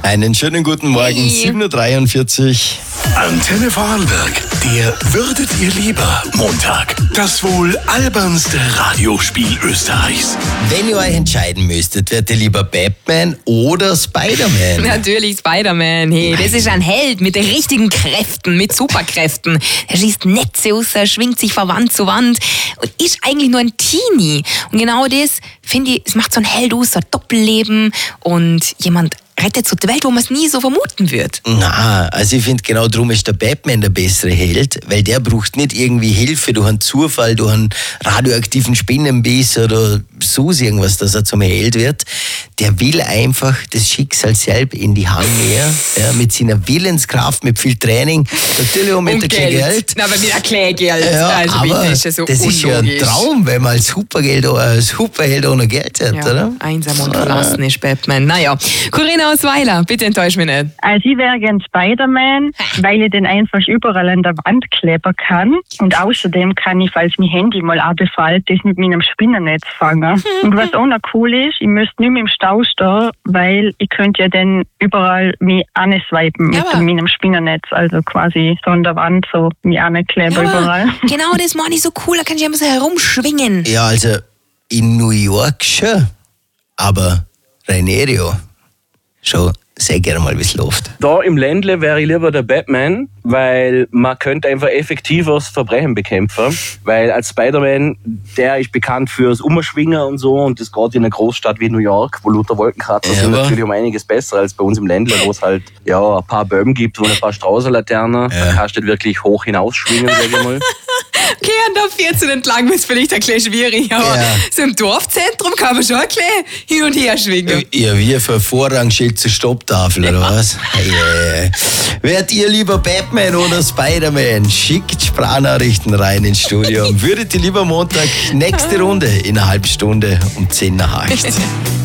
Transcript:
Einen schönen guten Morgen, 7.43 Uhr. Antenne Vorarlberg, der Würdet ihr lieber Montag. Das wohl albernste Radiospiel Österreichs. Wenn ihr euch entscheiden müsstet, werdet ihr lieber Batman oder Spider-Man? Natürlich Spider-Man. Hey, das ist ein Held mit richtigen Kräften, mit Superkräften. Er schießt Netze raus, er schwingt sich von Wand zu Wand und ist eigentlich nur ein Teenie. Und genau das, finde ich, es macht so ein Held aus, so ein Doppelleben und jemand rettet so die Welt, wo man es nie so vermuten wird. Na, also ich finde, genau darum ist der Batman der bessere Held, weil der braucht nicht irgendwie Hilfe durch einen Zufall, durch einen radioaktiven Spinnenbiss oder so irgendwas, dass er zum Held wird. Der will einfach das Schicksal selbst in die Hand nehmen, ja, mit seiner Willenskraft, mit viel Training, natürlich auch mit Geld. Na, aber mit Geld. Ja, also aber ist ja so das ist ja ein Traum, wenn man als Superheld auch noch Geld hat, ja, oder? Einsam und verlassen ist Batman. Naja, Corinna aus Weiler, bitte enttäusch mich nicht. Also ich wäre gern Spider-Man, weil ich den einfach überall an der Wand kleben kann. Und außerdem kann ich, falls mein Handy mal abfällt, das mit meinem Spinnennetz fangen. Und was auch noch cool ist, ich müsste nicht mehr im Stau stehen, weil ich könnte ja dann überall mich answipen mit meinem Spinnennetz. Also quasi so an der Wand so mich ankleben überall. Genau, das mache ich so cool, da kann ich immer so herumschwingen. Ja, also in New York schon, aber Rainerio, schon sehr gerne mal, wie es läuft. Da im Ländle wäre ich lieber der Batman, weil man könnte einfach effektives Verbrechen bekämpfen. Weil als Spider-Man, der ist bekannt fürs Umschwingen und so, und das gerade in einer Großstadt wie New York, wo lauter Wolkenkratzer sind, natürlich um einiges besser als bei uns im Ländle, wo es halt ein paar Böhmen gibt, wo ein paar Straußenlaternen, da kannst du nicht wirklich hoch hinausschwingen, sag ich mal. Okay, an der 14 entlang ist vielleicht ein bisschen schwierig, aber so im Dorfzentrum kann man schon ein bisschen hin und her schwingen. Ja, wie für Vorrangschild zur Stopptafel, oder was? Hey, werdet ihr lieber Batman oder Spider-Man? Schickt Sprachnachrichten rein ins Studio. Würdet ihr lieber Montag nächste Runde in einer halben Stunde um 10 nach 8?